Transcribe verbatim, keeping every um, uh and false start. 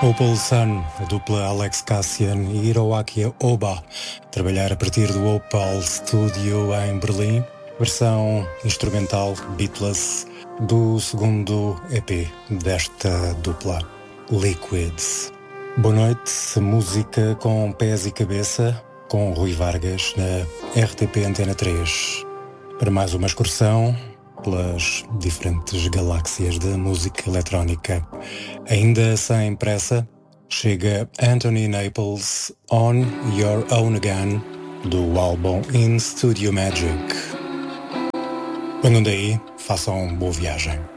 Opal Sun, a dupla Alex Cassian e Hiroaki Oba, trabalhar a partir do Opal Studio em Berlim, versão instrumental Beatless do segundo E P desta dupla, Liquids. Boa noite, música com pés e cabeça, com Rui Vargas na R T P Antena três, para mais uma excursão pelas diferentes galáxias da música eletrónica. Ainda sem pressa, chega Anthony Naples On Your Own Again, do álbum In Studio Magic. Quando daí, façam boa viagem.